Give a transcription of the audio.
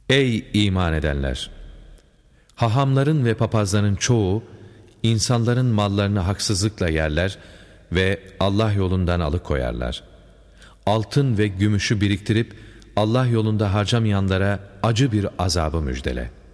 Ey iman edenler! Hahamların ve papazların çoğu, insanların mallarını haksızlıkla yerler ve Allah yolundan alıkoyarlar. Altın ve gümüşü biriktirip Allah yolunda harcamayanlara acı bir azabı müjdele.